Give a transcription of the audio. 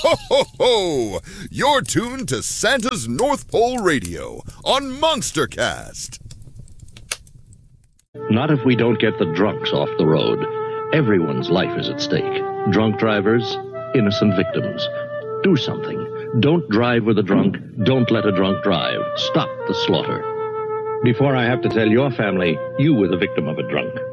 Ho, ho, ho! You're tuned to Santa's North Pole Radio on Monstercast. Not if we don't get the drunks off the road. Everyone's life is at stake. Drunk drivers, innocent victims. Do something. Don't drive with a drunk. Don't let a drunk drive. Stop the slaughter. Before I have to tell your family you were the victim of a drunk.